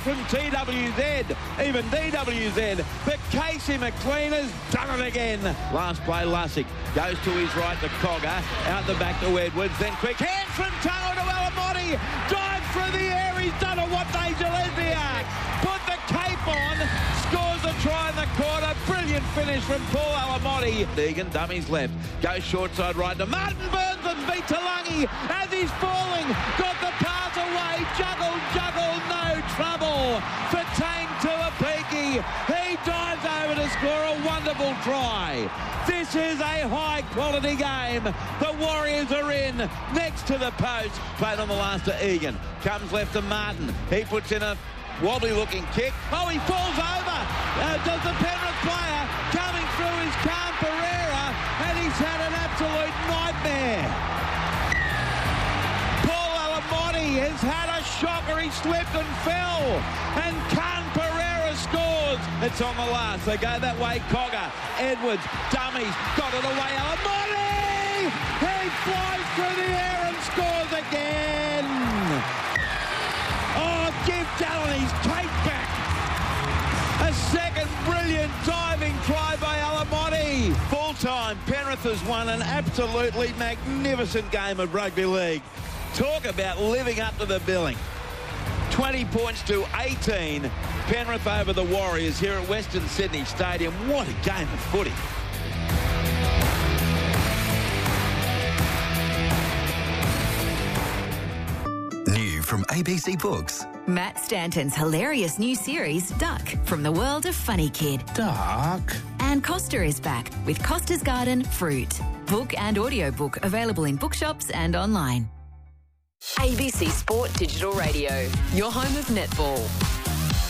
from TWZ, even DWZ, but Casey McLean has done it again. Last play, Lussick goes to his right to Cogger, out the back to Edwards, then quick hand from Tungo to Alamotti, dive through the air, he's done it, what they Gillespie, put the cape on, scores a try in the corner, brilliant finish from Paul Alamotti. Deegan, dummies left, goes short side right to Martin Burns and beat Talangi as he's falling, got the pass away, juggle, no trouble for Tang Tuapiki. He dives over to score a wonderful try. This is a high quality game. The Warriors are in, next to the post, played on the last to Egan, comes left to Martin, he puts in a wobbly looking kick, oh he falls over, does the Penrith player, coming through is Khan Pereira, and he's had an absolute nightmare. Paul Alamotti has had a shocker, he slipped and fell, and Khan Pereira scores. It's on the last, they go that way, Cogger, Edwards, dummies, got it away, Alamotti! He flies through the air and scores again! Oh, give Dallin his cape back! A second brilliant diving try by Alamotti. Full time, Penrith has won an absolutely magnificent game of rugby league. Talk about living up to the billing. 20 points to 18. Penrith over the Warriors here at Western Sydney Stadium. What a game of footy. New from ABC Books. Matt Stanton's hilarious new series, Duck, from the world of Funny Kid. Duck. And Costa is back with Costa's Garden Fruit. Book and audiobook available in bookshops and online. ABC Sport Digital Radio, your home of netball.